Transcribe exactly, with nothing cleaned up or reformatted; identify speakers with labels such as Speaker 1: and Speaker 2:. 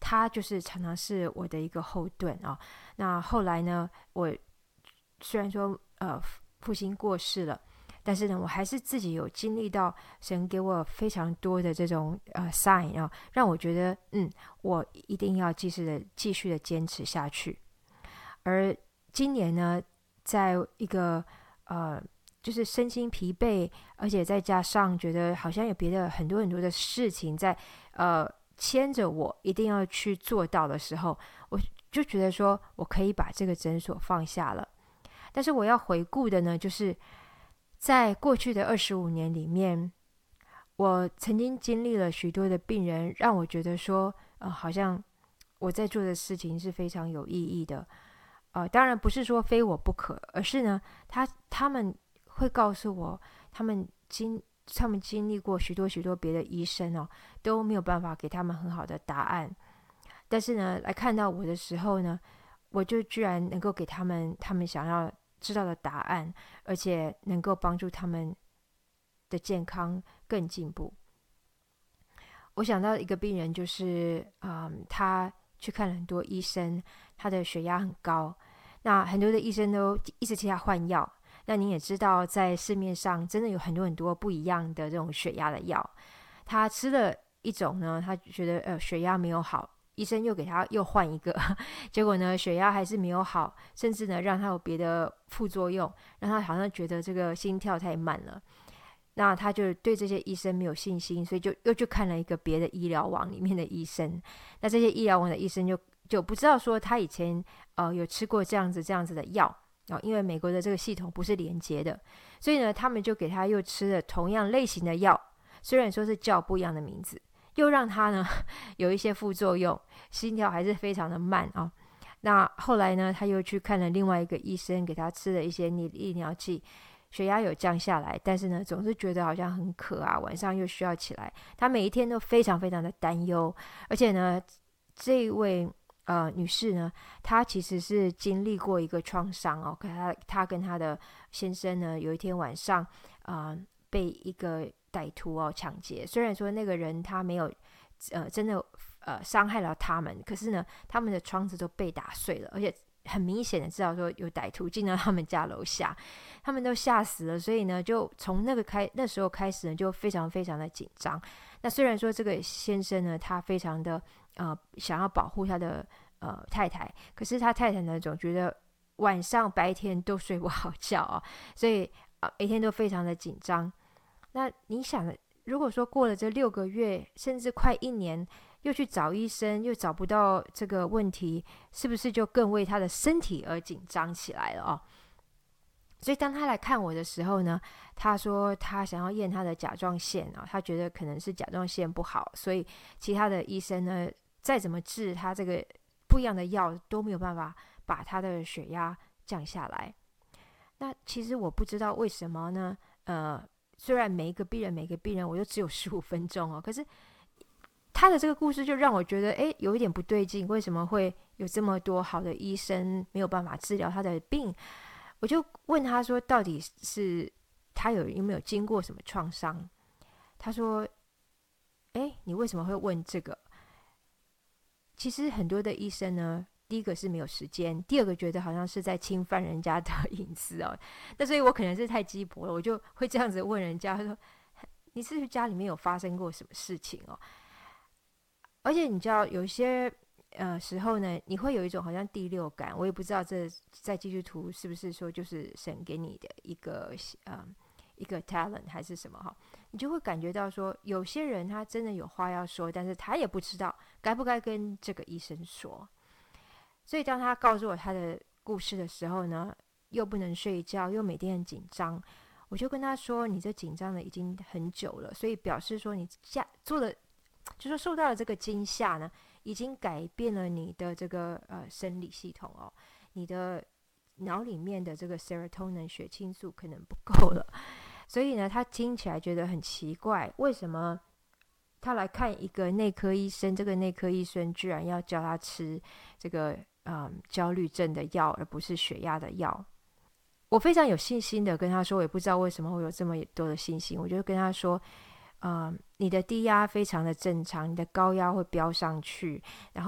Speaker 1: 他就是常常是我的一个后盾啊。那后来呢，我虽然说呃父亲过世了，但是呢，我还是自己有经历到神给我非常多的这种呃 sign 啊，让我觉得嗯，我一定要继续的继续的坚持下去。而今年呢，在一个呃，就是身心疲惫，而且再加上觉得好像有别的很多很多的事情在呃牵着我一定要去做到的时候，我就觉得说我可以把这个诊所放下了。但是我要回顾的呢，就是在过去的二十五年里面，我曾经经历了许多的病人，让我觉得说，呃，好像我在做的事情是非常有意义的。呃，当然不是说非我不可，而是呢，他他们会告诉我，他们经他们经历过许多许多别的医生哦，都没有办法给他们很好的答案。但是呢，来看到我的时候呢，我就居然能够给他们他们想要知道的答案，而且能够帮助他们的健康更进步。我想到一个病人，就是嗯，他去看了很多医生，他的血压很高，那很多的医生都一直替他换药。那你也知道，在市面上真的有很多很多不一样的这种血压的药。他吃了一种呢，他觉得呃血压没有好，医生又给他又换一个，结果呢血压还是没有好，甚至呢让他有别的副作用，让他好像觉得这个心跳太慢了。那他就对这些医生没有信心，所以就又去看了一个别的医疗网里面的医生。那这些医疗网的医生就就不知道说他以前呃有吃过这样子这样子的药哦，因为美国的这个系统不是连接的，所以呢他们就给他又吃了同样类型的药，虽然说是叫不一样的名字，又让他呢有一些副作用，心跳还是非常的慢啊、哦。那后来呢，他又去看了另外一个医生，给他吃了一些利尿剂，血压有降下来，但是呢，总是觉得好像很渴啊，晚上又需要起来。他每一天都非常非常的担忧，而且呢，这位呃女士呢，她其实是经历过一个创伤哦，可她她跟她的先生呢，有一天晚上啊、呃、被一个歹徒哦抢劫。虽然说那个人他没有呃真的呃伤害了他们，可是呢，他们的窗子都被打碎了，而且很明显的知道说有歹徒进到他们家楼下，他们都吓死了。所以呢，就从那个开那时候开始呢，就非常非常的紧张。那虽然说这个先生呢，他非常的呃想要保护他的呃太太，可是他太太呢总觉得晚上白天都睡不好觉啊、哦，所以呃每天都非常的紧张。那你想，如果说过了这六个月，甚至快一年，又去找医生，又找不到这个问题，是不是就更为他的身体而紧张起来了哦？所以当他来看我的时候呢，他说他想要验他的甲状腺啊，他觉得可能是甲状腺不好，所以其他的医生呢，再怎么治他这个不一样的药都没有办法把他的血压降下来。那其实我不知道为什么呢？呃，虽然每一个病人每个病人我都只有十五分钟哦，可是他的这个故事就让我觉得，哎，有一点不对劲，为什么会有这么多好的医生没有办法治疗他的病？我就问他说，到底是他有有没有经过什么创伤？他说，哎，你为什么会问这个？其实很多的医生呢，第一个是没有时间，第二个觉得好像是在侵犯人家的隐私哦。那所以我可能是太鸡婆了，我就会这样子问人家说，你是不是家里面有发生过什么事情哦？而且你知道有些呃时候呢，你会有一种好像第六感，我也不知道这在基督徒是不是说就是神给你的一个呃一个 talent 还是什么哈，你就会感觉到说有些人他真的有话要说，但是他也不知道该不该跟这个医生说。所以当他告诉我他的故事的时候呢，又不能睡觉，又每天很紧张，我就跟他说，你这紧张的已经很久了，所以表示说你做的就说受到了这个惊吓呢，已经改变了你的这个呃生理系统哦，你的脑里面的这个 serotonin 血清素可能不够了。所以呢，他听起来觉得很奇怪，为什么他来看一个内科医生，这个内科医生居然要叫他吃这个嗯焦虑症的药，而不是血压的药。我非常有信心的跟他说，我也不知道为什么会有这么多的信心，我就跟他说，呃，你的低压非常的正常，你的高压会飙上去，然后